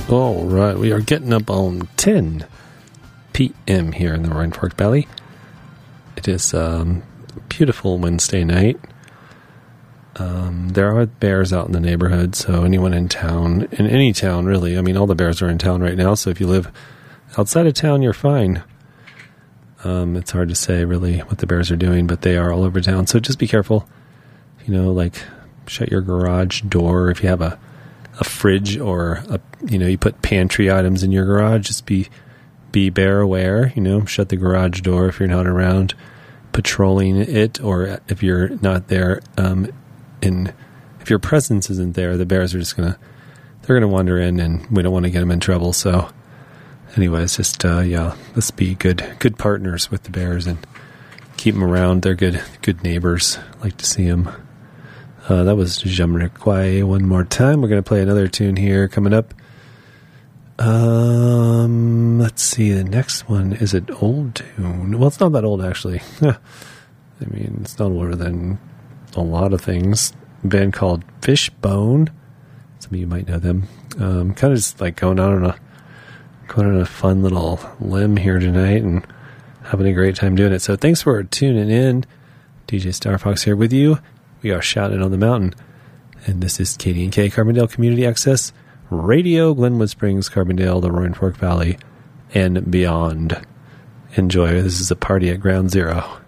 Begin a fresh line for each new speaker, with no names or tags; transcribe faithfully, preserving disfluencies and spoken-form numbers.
All right, we are getting up on ten p.m. here in the Roaring Fork Valley. It is um, a beautiful Wednesday night. Um, there are bears out in the neighborhood, so anyone in town, in any town really, I mean, all the bears are in town right now, so if you live outside of town, you're fine. Um, it's hard to say really what the bears are doing, but they are all over town, so just be careful. You know, like, shut your garage door. If you have a, a fridge or, a, you know, you put pantry items in your garage, just be be bear aware, you know, shut the garage door if you're not around patrolling it, or if you're not there, um, in, if your presence isn't there, the bears are just gonna, they're gonna wander in, and we don't want to get them in trouble. So anyways, just, uh, yeah, let's be good, good partners with the bears and keep them around. They're good, good neighbors. Like to see them. Uh, that was Jamiroquai one more time. We're going to play another tune here coming up. Um, let's see. The next one is an old tune. Well, it's not that old, actually. I mean, it's not older than a lot of things. A band called Fishbone. Some of you might know them. Um, kind of just like going out on a going on a fun little limb here tonight and having a great time doing it. So thanks for tuning in. D J Star Fox here with you. We are shouting on the mountain, and this is K D and K Carbondale Community Access Radio, Glenwood Springs, Carbondale, the Roaring Fork Valley, and beyond. Enjoy. This is a party at Ground Zero.